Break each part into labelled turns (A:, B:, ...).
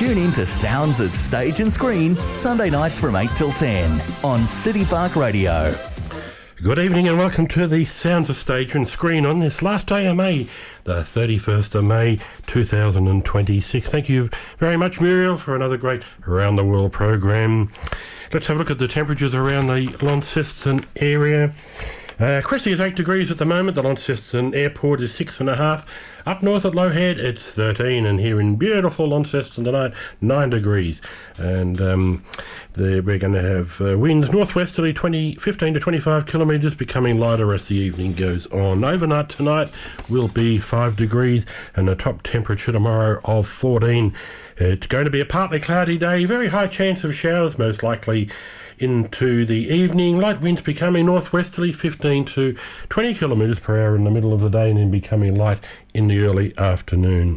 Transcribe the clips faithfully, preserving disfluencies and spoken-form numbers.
A: Tune in to Sounds of Stage and Screen, Sunday nights from eight till ten on City Park Radio.
B: Good evening and welcome to the Sounds of Stage and Screen on this last day of May, the thirty-first of May two thousand twenty-six. Thank you very much, Muriel, for another great Around the World program. Let's have a look at the temperatures around the Launceston area. Uh, Cressy is eight degrees at the moment. The Launceston Airport is six and a half. Up north at Low Head, it's thirteen, and here in beautiful Launceston tonight, nine degrees. And um, the, we're going to have uh, winds northwesterly twenty, fifteen to twenty-five kilometres, becoming lighter as the evening goes on. Overnight tonight will be five degrees, and the top temperature tomorrow of fourteen. It's going to be a partly cloudy day, very high chance of showers, most likely into the evening. Light winds becoming northwesterly, fifteen to twenty kilometres per hour in the middle of the day, and then becoming light in the early afternoon.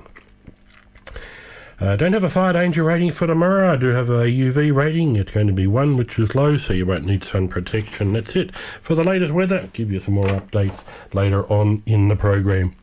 B: I uh, don't have a fire danger rating for tomorrow. I do have a U V rating. It's going to be one, which is low, so you won't need sun protection. That's it for the latest weather. I'll give you some more updates later on in the program.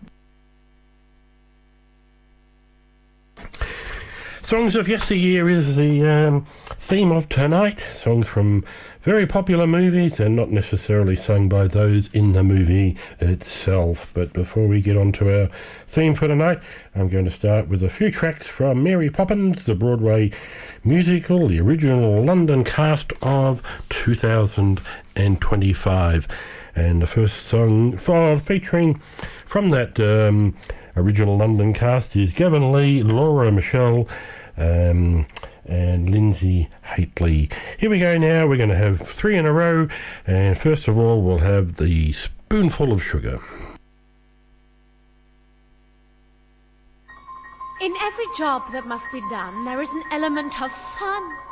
B: Songs of Yesteryear is the um, theme of tonight. Songs from very popular movies and not necessarily sung by those in the movie itself. But before we get on to our theme for tonight, I'm going to start with a few tracks from Mary Poppins, the Broadway musical, the original London cast of two thousand twenty-five. And the first song for featuring from that um, original London cast is Gavin Lee, Laura Michelle, um, and Lindsay Haitley. Here we go now. We're going to have three in a row. And first of all, we'll have the Spoonful of Sugar.
C: In every job that must be done, there is an element of fun.